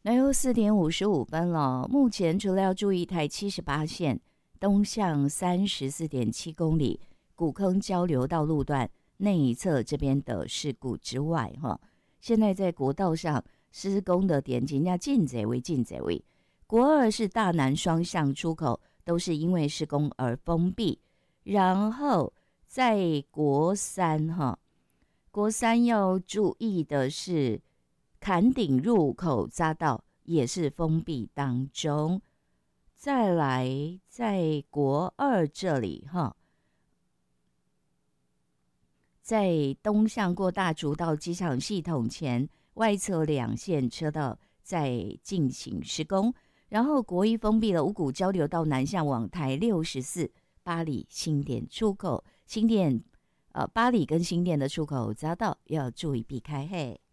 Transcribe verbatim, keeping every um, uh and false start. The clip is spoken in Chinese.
那又四点五十五分了。目前除了要注意台七十八线东向三十四点七公里古坑交流道路段内侧这边的事故之外，哈，现在在国道上施工的点景要进这位进这位。国二是大南双向出口都是因为施工而封闭，然后在国三哈，国三要注意的是。坎顶入口匝道也是封闭当中，再来在国二这里哈，在东向过大竹道机场系统前外侧两线车道在进行施工，然后国一封闭了五股交流道南向往台六十四八里新店出口，新店呃八里跟新店的出口匝道要注意避开嘿。